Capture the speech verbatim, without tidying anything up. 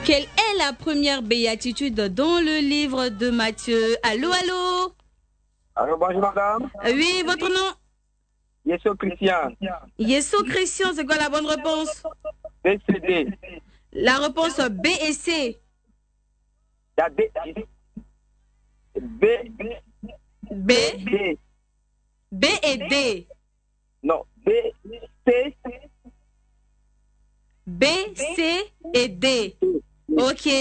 Quelle est la première béatitude dans le livre de Matthieu? Allô, allô? Allô, bonjour madame. Oui, votre nom? Yesso Christian. Yesso Christian, c'est quoi la bonne réponse? B C D. La réponse B et C. La B. B. B. D. B et D. Non, B. C. B, C et D. Ok.